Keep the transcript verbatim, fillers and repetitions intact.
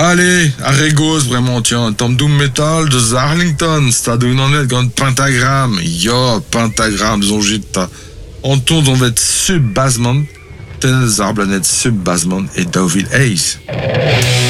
Allez, à Régos, vraiment, tiens, Tom Doom Metal de Arlington, stade unanet gant pentagram, yo, pentagram, zonjit, on tourne, on va être sub-basement, ten zarblanet sub-basement et David Hayes.